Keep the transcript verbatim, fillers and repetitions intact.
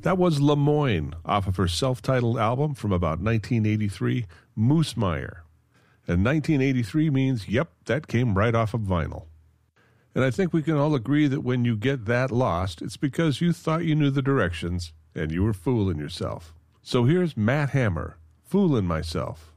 That was Lemoyne off of her self-titled album from about nineteen eighty-three, Moosemeyer. And nineteen eighty-three means, yep, that came right off of vinyl. And I think we can all agree that when you get that lost, it's because you thought you knew the directions and you were fooling yourself. So here's Matt Hammer, Foolin' Myself.